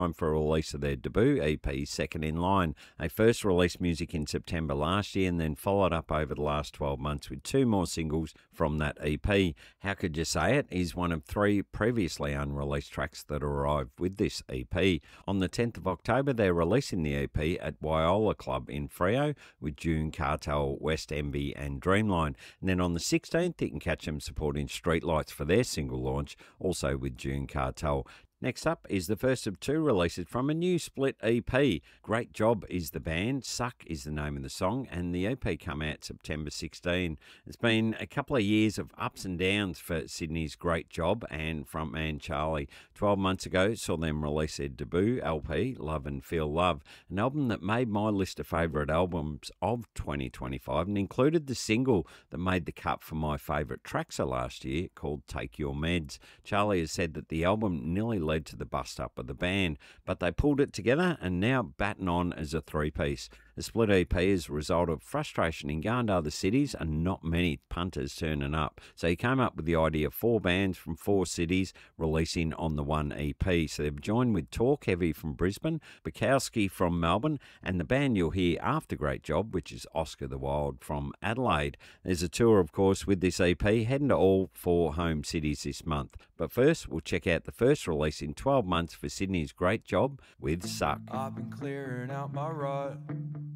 time for a release of their debut EP, Second in Line. They first released music in September last year and then followed up over the last 12 months with two more singles from that EP. How Could You Say It is one of three previously unreleased tracks that arrived with this EP. On the 10th of October, they're releasing the EP at Wyola Club in Freo with June Cartel, West Envy and Dreamline. And then on the 16th, you can catch them supporting Streetlights for their single launch, also with June Cartel. Next up is the first of two releases from a new split EP. Great Job is the band, Suck is the name of the song, and the EP come out September 16. It's been a couple of years of ups and downs for Sydney's Great Job and frontman Charlie. 12 months ago saw them release their debut LP, Love and Feel Love, an album that made my list of favourite albums of 2025 and included the single that made the cut for my favourite tracks of last year called Take Your Meds. Charlie has said that the album nearly led to the bust up of the band, but they pulled it together and now batten on as a three-piece. The split EP is a result of frustration in going to other cities and not many punters turning up. So he came up with the idea of four bands from four cities releasing on the one EP. So they've joined with Talk Heavy from Brisbane, Bukowski from Melbourne, and the band you'll hear after Great Job, which is Oscar the Wild from Adelaide. There's a tour, of course, with this EP, heading to all four home cities this month. But first, we'll check out the first release in 12 months for Sydney's Great Job with Suck. I've been clearing out my rut,